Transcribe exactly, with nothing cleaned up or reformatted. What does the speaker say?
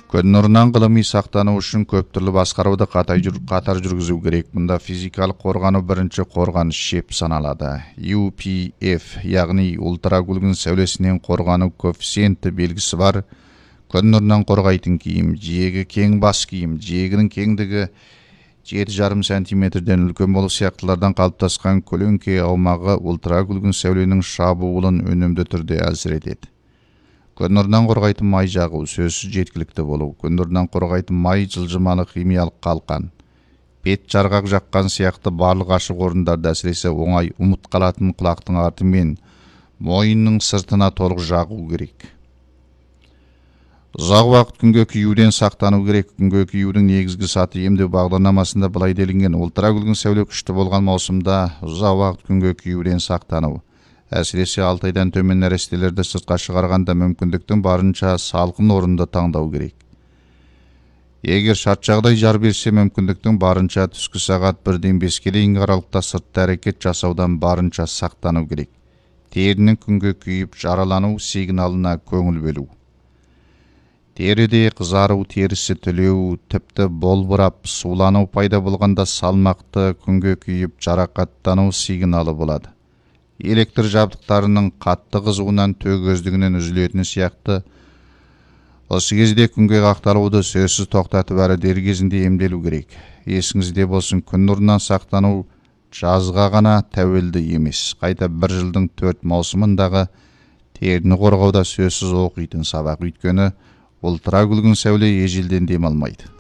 Күн нұрынан ғылыми сақтану үшін көп түрлі басқаруды қатар жүргізу керек. Мұнда физикалық қорғану бірінші қорғаныш шеп саналады. ю пи эф, яғни ультrakүлгін сәулесінен қорғану коэффициенті белгісі бар. Күн нұрынан қорғайтын киім, жиегі кең бас киім, жиегінің кеңдігі жеті жарым сантиметрден үлкен болу сияқтылардан қалыптасқан көлеңке аумағы ультrakүлгін сәуленің шабуылын өнімді түрде әлсіретеді. Күн нұрынан қорғайтын май жағу сөзсіз жеткілікті болу. Күн нұрынан қорғайтын май жылжымалы химиялық қалқан. Бет жарғақ жаққан сияқты барлық ашық орындарда әсіресе оңай ұмыт қалатын құлақтың арты мен мойынның сыртына толық жағу керек. Ұзақ уақыт күнге күйуден сақтану керек. Күнге күйудің негізгі саты емдеу бағдарламасында былай делінген: ультракүлгін сәуле күшті болған маусымда ұзақ уақыт күнге күйуден сақтану. Әсіресе алты айдан төмен нәрестелерді сыртқа шығарғанда мүмкіндіктің барынша салқын орынды таңдау керек. Егер шарт жағдай жар берсе, мүмкіндіктің барынша түскі сағат бірден беске дейінгі аралықта сыртта әрекет жасаудан барынша сақтану керек. Терінің күнге күйіп жаралану сигналына көңіл бөлу. Теріде қызару, терісі түлеу, тіпті болбырап, сулану пайда болғанда салмақты күнге күйіп жарақаттану сигналы болады. Электр жабдықтарының қатты қызуынан төгөздігінен үзілетіні сияқты. Осы кезде күнге қақталуды сөзсіз тоқтатып әрі дер кезінде емделу керек. Есіңізде болсын, күн нұрынан сақтану жазға ғана тәуелді емес. Қайта бір жылдың төрт маусымындағы теріні қорғауда сөзсіз оқитын сабақ. Өйткені ультракүлгін сәуле ежелден демалмайды.